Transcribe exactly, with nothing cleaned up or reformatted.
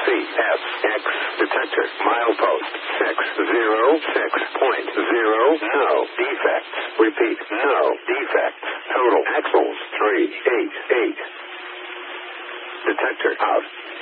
C S X detector milepost six zero six point zero. No defects. Repeat, no defects. Total axles three eight eight. Detector out.